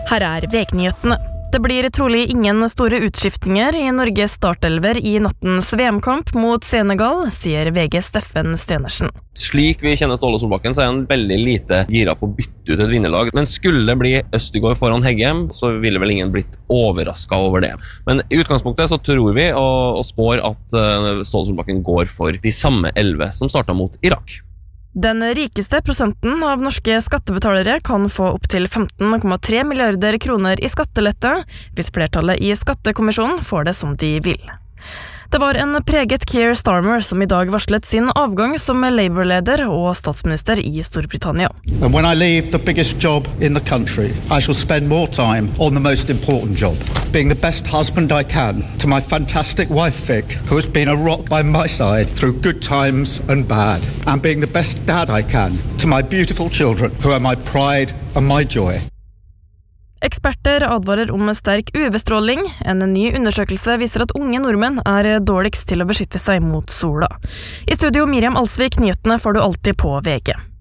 Her VG-nyhetene. Det blir trolig ingen store utskiftninger I Norges startelver I nattens VM-kamp mot Senegal, sier VG Steffen Stenersen. Slik vi kjenner Ståle Solbakken, så han veldig lite gira på å bytte ut et vinnerlag. Men skulle det bli Østigård foran Heggem, så ville vel ingen blitt overrasket over det. Men I utgangspunktet så tror vi og spår at Ståle Solbakken går for de samme 11 som startet mot Irak. Den rikeste prosenten av norske skattebetalere kan få opp til 15,3 milliarder kroner I skattelette, hvis flertallet I skattekommisjonen får det som de vil. Det var en preget Keir Starmer som I dag varslet sin avgang som Labour-leder og statsminister I Storbritannia. And when I leave the biggest job in the country, I shall spend more time on the most important job, being the best husband I can to my fantastic wife Vic, who has been a rock by my side through good times and bad, and being the best dad I can to my beautiful children, who are my pride and my joy. Eksperter advarer om sterk UV-stråling. En ny undersøkelse viser at unge nordmenn dårligst til å beskytte seg mot sola. I studio Miriam Alsvik, nyhetene får du alltid på VG.